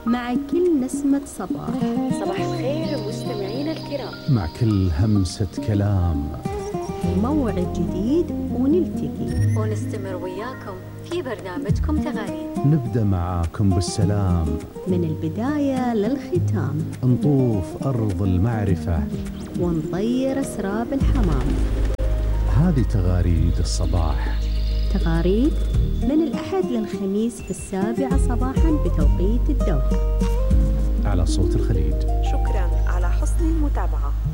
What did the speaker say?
مع كل نسمة صباح. صباح الخير مستمعينا الكرام، مع كل همسة كلام، موعد جديد ونلتقي ونستمر وياكم في برنامجكم تغاريد. نبدأ معاكم بالسلام، من البداية للختام، نطوف أرض المعرفة ونطير أسراب الحمام. هذه تغاريد الصباح، تغاريد من الأحد للخميس في 7 صباحا بتوقيت الدوحة، على صوت الخليج. شكرا على حسن المتابعة.